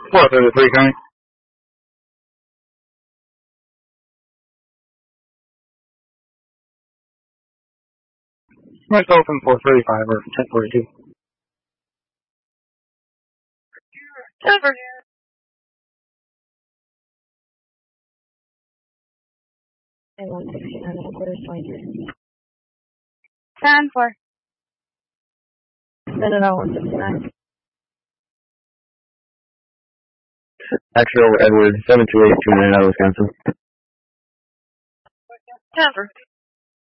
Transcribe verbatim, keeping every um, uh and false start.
four thirty-three coming. Let's open four thirty-five or ten forty-two. Over. Ten four. No, no, no, one sixty-nine. Actual Edward, seven two eight two nine out of Wisconsin. Ten four.